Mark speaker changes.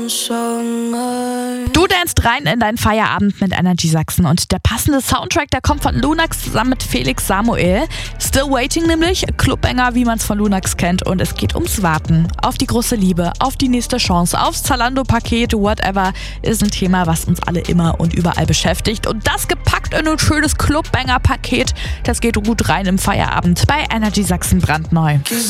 Speaker 1: Du danst rein in deinen Feierabend mit Energy Sachsen und der passende Soundtrack, der kommt von Lunax zusammen mit Felix Samuel. Still Waiting nämlich, Clubbanger, wie man es von Lunax kennt, und es geht ums Warten. Auf die große Liebe, auf die nächste Chance, aufs Zalando-Paket, whatever, ist ein Thema, was uns alle immer und überall beschäftigt. Und das gepackt in ein schönes Clubbanger-Paket, das geht gut rein im Feierabend bei Energy Sachsen brandneu.